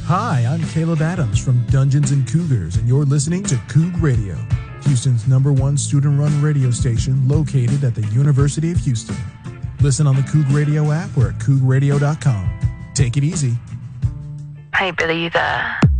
Hi, I'm Caleb Adams from Dungeons and Cougars, and you're listening to Coug Radio, Houston's #1 student-run radio station located at the University of Houston. Listen on the Coug Radio app or at cougradio.com. Take it easy. Hey, Billy, you there?